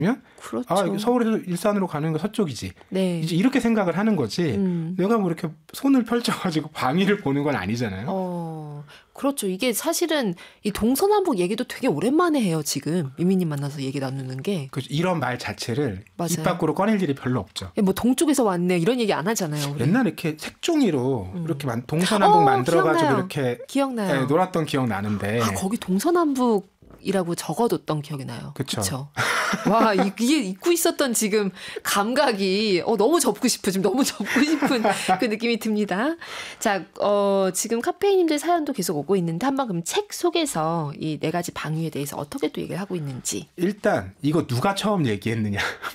그렇죠. 아, 서울에서 일산으로 가는 거 서쪽이지. 네. 이제 이렇게 생각을 하는 거지. 내가 뭐 이렇게 손을 펼쳐가지고 방위를 보는 건 아니잖아요. 그렇죠. 이게 사실은 이 동서남북 얘기도 되게 오랜만에 해요. 지금 미미님 만나서 얘기 나누는 게. 그렇죠. 이런 말 자체를 맞아요. 입 밖으로 꺼낼 일이 별로 없죠. 뭐 동쪽에서 왔네 이런 얘기 안 하잖아요. 우리. 옛날에 이렇게 색종이로 이렇게 동서남북 만들어가지고 기억나요. 이렇게 기억나요. 네, 놀았던 기억 나는데. 거기 동서남북이라고 적어뒀던 기억이 나요. 그렇죠. 와, 이게 잊고 있었던 지금 감각이 너무 접고 싶어. 지금 너무 접고 싶은 그 느낌이 듭니다. 자, 지금 카페인님들 사연도 계속 오고 있는데 한번 그럼 책 속에서 이 네 가지 방위에 대해서 어떻게 또 얘기를 하고 있는지. 일단 이거 누가 처음 얘기했느냐.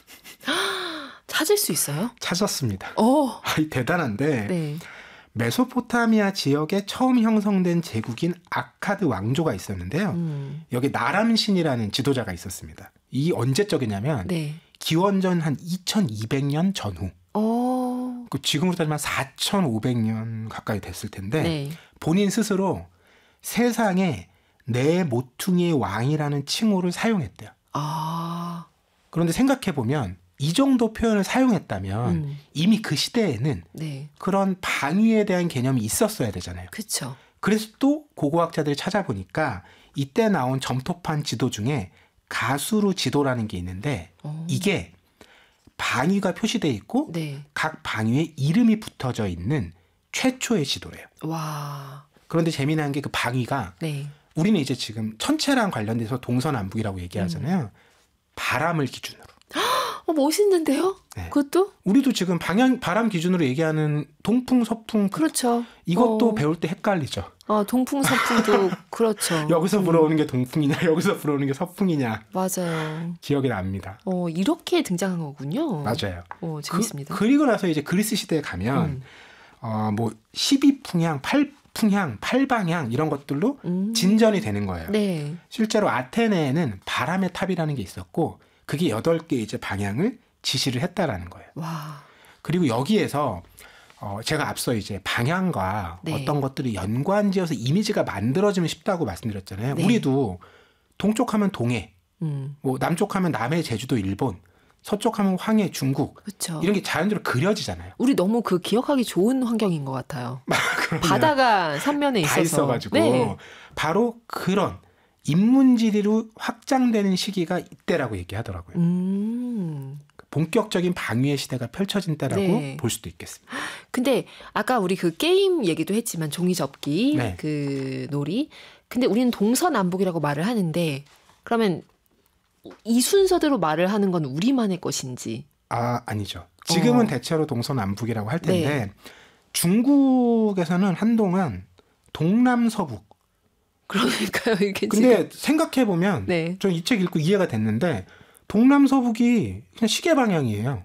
찾을 수 있어요? 찾았습니다. 대단한데. 네. 메소포타미아 지역에 처음 형성된 제국인 아카드 왕조가 있었는데요. 여기 나람신이라는 지도자가 있었습니다. 이 언제적이냐면 네. 기원전 한 2200년 전후. 지금으로 따지면 4500년 가까이 됐을 텐데 네. 본인 스스로 세상에 내 모퉁이의 왕이라는 칭호를 사용했대요. 그런데 생각해보면 이 정도 표현을 사용했다면 이미 그 시대에는 네. 그런 방위에 대한 개념이 있었어야 되잖아요. 그렇죠. 그래서 또 고고학자들이 찾아보니까 이때 나온 점토판 지도 중에 가수루 지도라는 게 있는데 이게 방위가 표시되어 있고 네. 각 방위에 이름이 붙어져 있는 최초의 지도래요. 와. 그런데 재미난 게 그 방위가 네. 우리는 이제 지금 천체랑 관련돼서 동서남북이라고 얘기하잖아요. 바람을 기준으로. 멋있는데요? 네. 그것도? 우리도 지금 바람 기준으로 얘기하는 동풍, 서풍. 그렇죠. 이것도 배울 때 헷갈리죠. 동풍, 서풍도 그렇죠. 여기서 불어오는 게 동풍이냐, 여기서 불어오는 게 서풍이냐. 맞아요. 기억이 납니다. 이렇게 등장한 거군요. 맞아요. 재밌습니다. 그리고 나서 이제 그리스 시대에 가면 뭐 12풍향, 8풍향, 8방향 이런 것들로 진전이 되는 거예요. 네. 실제로 아테네에는 바람의 탑이라는 게 있었고 그게 8개 이제 방향을 지시를 했다라는 거예요. 와. 그리고 여기에서 제가 앞서 이제 방향과 네. 어떤 것들이 연관지어서 이미지가 만들어지면 쉽다고 말씀드렸잖아요. 네. 우리도 동쪽하면 동해, 뭐 남쪽하면 남해, 제주도, 일본, 서쪽하면 황해, 중국. 그렇죠. 이런 게 자연적으로 그려지잖아요. 우리 너무 그 기억하기 좋은 환경인 것 같아요. 바다가 삼면에 다 있어서. 있어가지고 네. 바로 그런 인문지리로 확장되는 시기가 이때라고 얘기하더라고요. 본격적인 방위의 시대가 펼쳐진 때라고 네. 볼 수도 있겠습니다. 근데 아까 우리 그 게임 얘기도 했지만 종이접기, 네. 그 놀이. 근데 우리는 동서남북이라고 말을 하는데 그러면 이 순서대로 말을 하는 건 우리만의 것인지. 아니죠. 지금은 대체로 동서남북이라고 할 텐데 네. 중국에서는 한동안 동남서북. 그러니까요. 이게 근데 생각해보면 네. 전 이 책 읽고 이해가 됐는데 동남서북이 그냥 시계 방향이에요.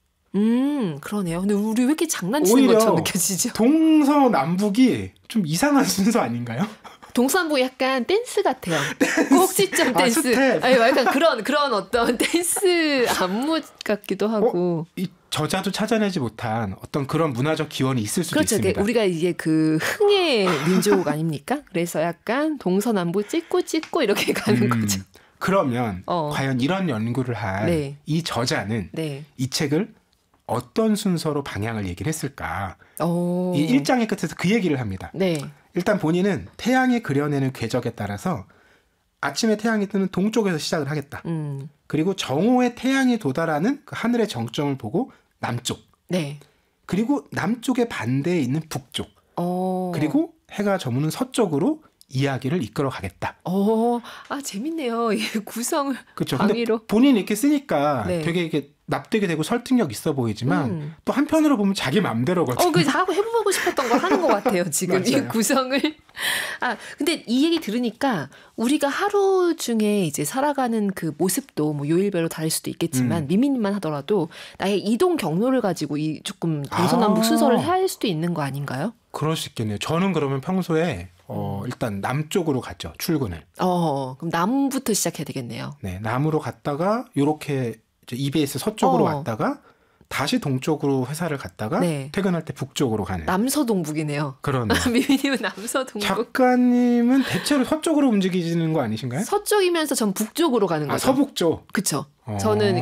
그러네요. 근데 우리 왜 이렇게 장난치는 오히려 것처럼 느껴지죠? 동서남북이 좀 이상한 순서 아닌가요? 동서남북이 약간 댄스 같아요. 꼭지점 댄스. 스텝. 아니, 약간 그런 어떤 댄스 안무 같기도 하고. 이 저자도 찾아내지 못한 어떤 그런 문화적 기원이 있을 수도 그렇죠. 있습니다. 우리가 이제 그 흥의 민족 아닙니까? 그래서 약간 동서남북 찍고 이렇게 가는 거죠. 그러면 과연 이런 연구를 한 네. 이 저자는 네. 이 책을 어떤 순서로 방향을 얘기를 했을까? 이 1장의 끝에서 그 얘기를 합니다. 네. 일단 본인은 태양이 그려내는 궤적에 따라서 아침에 태양이 뜨는 동쪽에서 시작을 하겠다. 그리고 정오에 태양이 도달하는 그 하늘의 정점을 보고 남쪽. 네. 그리고 남쪽의 반대에 있는 북쪽. 그리고 해가 저무는 서쪽으로 이야기를 이끌어 가겠다. 재밌네요. 이 구성을 그렇죠. 방위로. 근데 본인이 이렇게 쓰니까 네. 되게 이게 납득이 되고 설득력 있어 보이지만 또 한편으로 보면 자기 맘대로거든요. 그래서 하고 해보고 싶었던 걸 하는 것 같아요. 지금 이 맞아요. 구성을. 근데 이 얘기 들으니까 우리가 하루 중에 이제 살아가는 그 모습도 뭐 요일별로 다를 수도 있겠지만 미미님만 하더라도 나의 이동 경로를 가지고 이 조금 동서남북 순서를 해야 할 수도 있는 거 아닌가요? 그럴 수 있겠네요. 저는 그러면 평소에 일단 남쪽으로 갔죠. 출근을. 그럼 남부터 시작해야 되겠네요. 네, 남으로 갔다가 요렇게 이제 EBS 서쪽으로 왔다가 다시 동쪽으로 회사를 갔다가 네. 퇴근할 때 북쪽으로 가는. 남서동북이네요. 그러네요. 미미님은 남서동북. 작가님은 대체로 서쪽으로 움직이시는 거 아니신가요? 서쪽이면서 전 북쪽으로 가는 거죠. 서북쪽. 그렇죠. 저는